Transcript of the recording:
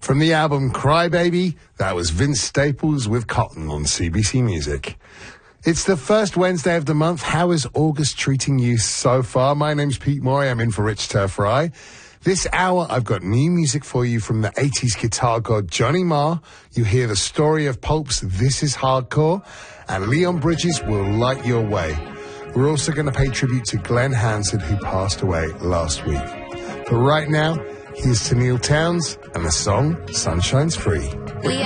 From the album Cry Baby, that was Vince Staples with Cotton on CBC Music. It's the first Wednesday of the month. How is August treating you so far? My name's Pete Morey. I'm in for Rich Turfry. This hour, I've got new music for you from the 80s guitar god Johnny Marr. You hear the story of Pulp's This Is Hardcore, and Leon Bridges will light your way. We're also going to pay tribute to Glenn Hansard, who passed away last week. But right now, here's to Neil Towns and the song Sunshine's Free. We